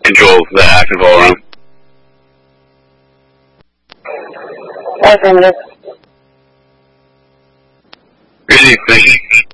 controls the active all around. Affirmative. Really, thank you.